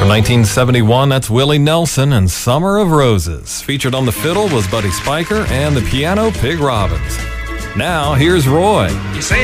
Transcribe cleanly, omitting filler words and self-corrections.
From 1971, that's Willie Nelson and Summer of Roses. Featured on the fiddle was Buddy Spicher and the piano, Pig Robbins. Now, here's Roy. You say